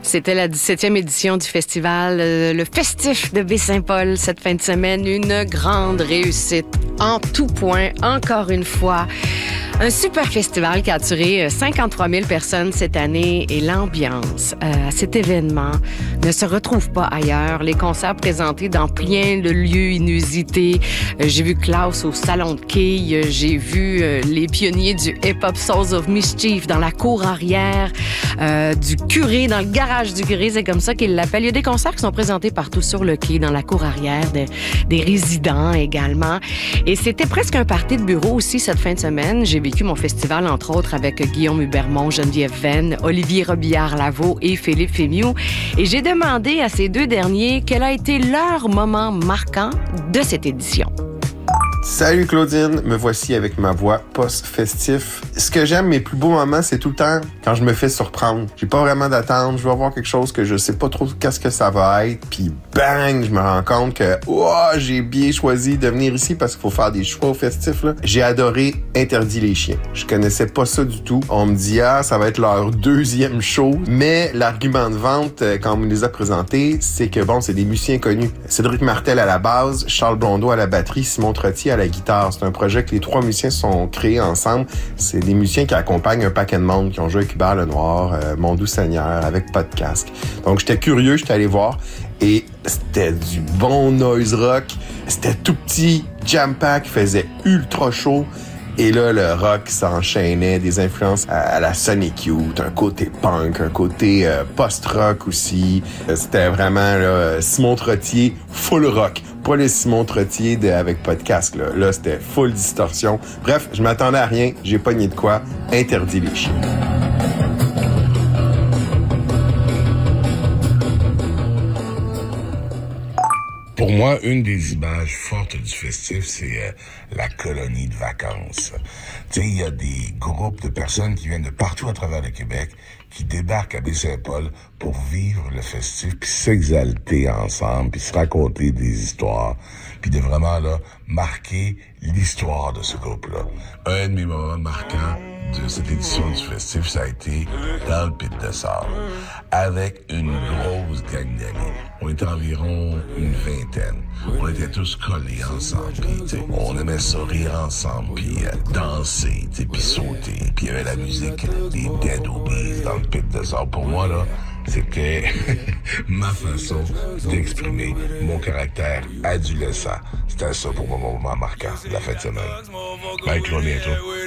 C'était la 17e édition du festival, le Festif de Baie-Saint-Paul cette fin de semaine. Une grande réussite en tout point, encore une fois. Un super festival qui a attiré 53 000 personnes cette année et l'ambiance à cet événement ne se retrouve pas ailleurs. Les concerts présentés dans plein de lieux inusités. J'ai vu Klaus au Salon de Quilles. J'ai vu les pionniers du hip-hop Souls of Mischief dans la cour arrière, du curé, dans le garage du curé, c'est comme ça qu'ils l'appellent. Il y a des concerts qui sont présentés partout sur le quai, dans la cour arrière, des résidents également. Et c'était presque un party de bureau aussi cette fin de semaine. J'ai vécu mon festival, entre autres, avec Guillaume Hubermont, Geneviève Venn, Olivier Robillard-Lavaux et Philippe Fémiou. Et j'ai demandé à ces deux derniers quel a été leur moment marquant de cette édition. Salut Claudine, me voici avec ma voix post-festif. Ce que j'aime, mes plus beaux moments, c'est tout le temps quand je me fais surprendre. J'ai pas vraiment d'attente, je veux avoir quelque chose que je sais pas trop qu'est-ce que ça va être, puis bang, je me rends compte que j'ai bien choisi de venir ici parce qu'il faut faire des choix au festif, là. J'ai adoré Interdit les chiens. Je connaissais pas ça du tout. On me dit ça va être leur deuxième show, mais l'argument de vente quand on me les a présentés, c'est que c'est des musiciens connus. Cédric Martel à la base, Charles Blondeau à la batterie, Simon Trottier à la guitare. C'est un projet que les trois musiciens sont créés ensemble. C'est des musiciens qui accompagnent un paquet de monde, qui ont joué avec Hubert Lenoir, Mon Doux Seigneur, avec Pas de casque. Donc j'étais curieux, j'étais allé voir et c'était du bon noise rock. C'était tout petit, jam pack, faisait ultra chaud. Et là, le rock s'enchaînait, des influences à la Sonic Youth, un côté punk, un côté post-rock aussi. C'était vraiment là, Simon Trottier, full rock. Pas le Simon Trottier avec pas de casque. Là, c'était full distorsion. Bref, je m'attendais à rien, j'ai pogné de quoi. Interdit les chiens. Pour moi, une des images fortes du festif, c'est la colonie de vacances. Tu sais, il y a des groupes de personnes qui viennent de partout à travers le Québec, qui débarquent à Baie-Saint-Paul pour vivre le festif, puis s'exalter ensemble, puis se raconter des histoires, puis de vraiment là marquer l'histoire de ce groupe-là. Un de mes moments marquants de cette édition du festif, ça a été dans le Pit de Sable, avec une grosse gang d'amis. On était environ une vingtaine. On était tous collés ensemble, puis on aimait ça rire ensemble, puis danser, puis sauter. Puis il y avait la musique des Dead Obies dans le Pit de Sable. Pour moi, là, c'était ma façon d'exprimer mon caractère adolescent. C'était ça pour moi, mon moment marquant de la fin de semaine. Bye, Claude, bientôt.